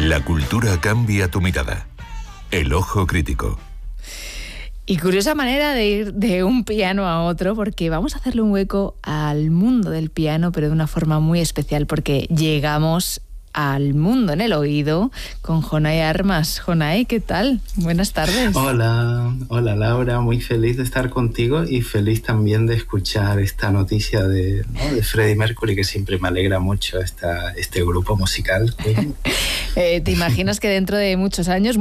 La cultura cambia tu mirada. El ojo crítico. Y curiosa manera de ir de un piano a otro, porque vamos a hacerle un hueco al mundo del piano, pero de una forma muy especial, porque llegamos al mundo en el oído con Jonay Armas. Jonay, ¿qué tal? Buenas tardes. Hola Laura, muy feliz de estar contigo y feliz también de escuchar esta noticia de Freddie Mercury, que siempre me alegra mucho este grupo musical. ¿Te imaginas que dentro de muchos años,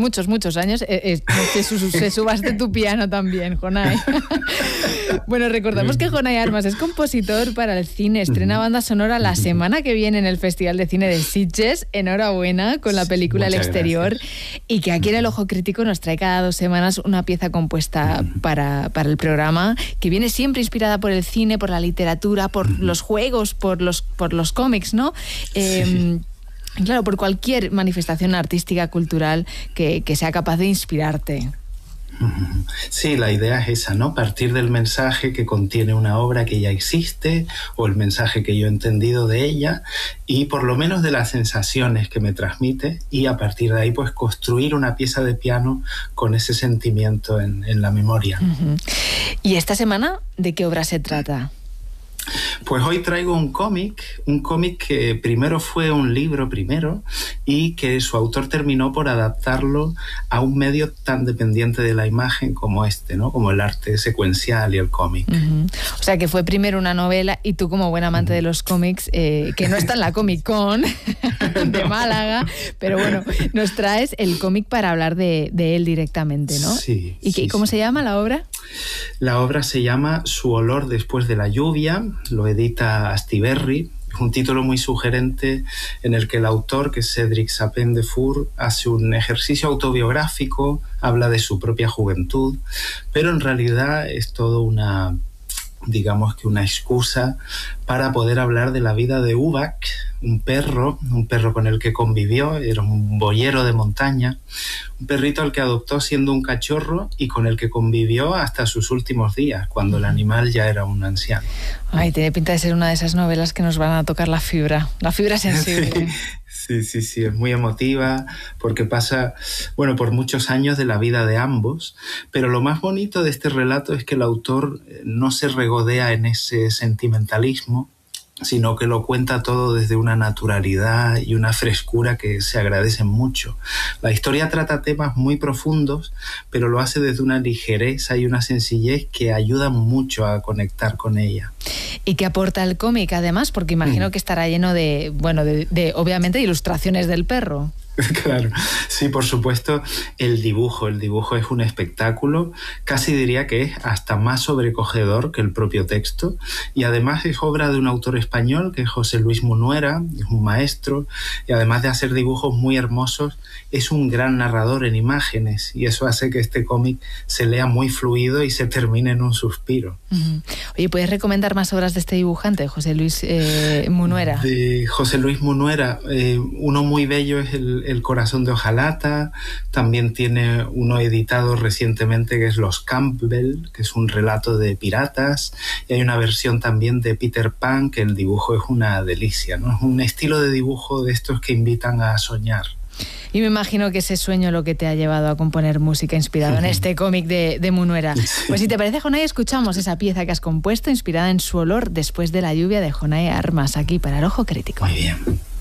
se subaste tu piano también, Jonay? Bueno, recordamos que Jonay Armas es compositor para el cine, estrena banda sonora la semana que viene en el Festival de Cine de Sitges. Enhorabuena con la película El Exterior. Gracias. Y que aquí en El Ojo Crítico nos trae cada 2 semanas una pieza compuesta para el programa, que viene siempre inspirada por el cine, por la literatura, por los juegos, por los cómics, ¿no? Claro, por cualquier manifestación artística, cultural que sea capaz de inspirarte. Sí, la idea es esa, ¿no? Partir del mensaje que contiene una obra que ya existe o el mensaje que yo he entendido de ella y por lo menos de las sensaciones que me transmite, y a partir de ahí pues construir una pieza de piano con ese sentimiento en la memoria. ¿Y esta semana de qué obra se trata? Pues hoy traigo un cómic que primero fue un libro y que su autor terminó por adaptarlo a un medio tan dependiente de la imagen como ¿no? Como el arte secuencial y el cómic. O sea, que fue primero una novela y tú, como buen amante de los cómics, que no está en la Comic Con de Málaga, pero bueno, nos traes el cómic para hablar de él directamente, ¿no? Sí. ¿Y cómo se llama la obra? La obra se llama Su olor después de la lluvia, lo edita Astiberri. Es un título muy sugerente en el que el autor, que es Cédric Sapin-Defour, hace un ejercicio autobiográfico, habla de su propia juventud, pero en realidad es todo una excusa para poder hablar de la vida de Ubak, un perro con el que convivió, era un boyero de montaña, un perrito al que adoptó siendo un cachorro y con el que convivió hasta sus últimos días, cuando el animal ya era un anciano. Ay, tiene pinta de ser una de esas novelas que nos van a tocar la fibra sensible. Sí, es muy emotiva porque pasa, por muchos años de la vida de ambos, pero lo más bonito de este relato es que el autor no se regodea en ese sentimentalismo, sino que lo cuenta todo desde una naturalidad y una frescura que se agradecen mucho. La historia trata temas muy profundos, pero lo hace desde una ligereza y una sencillez que ayudan mucho a conectar con ella. ¿Y qué aporta el cómic, además? Porque imagino que estará lleno de obviamente, de ilustraciones del perro. Claro, sí, por supuesto, el dibujo es un espectáculo, casi diría que es hasta más sobrecogedor que el propio texto, y además es obra de un autor español que es José Luis Munuera, es un maestro, y además de hacer dibujos muy hermosos, es un gran narrador en imágenes, y eso hace que este cómic se lea muy fluido y se termine en un suspiro. Oye, ¿puedes recomendar más obras de este dibujante, José Luis Munuera? De José Luis Munuera, uno muy bello es El corazón de hojalata, también tiene uno editado recientemente que es Los Campbell, que es un relato de piratas, y hay una versión también de Peter Pan, que el dibujo es una delicia, ¿no? Es un estilo de dibujo de estos que invitan a soñar. Y me imagino que ese sueño lo que te ha llevado a componer música inspirado en este cómic de Munuera. Pues si te parece, Jonay, escuchamos esa pieza que has compuesto inspirada en Su olor después de la lluvia de Jonay Armas, aquí para El Ojo Crítico. Muy bien.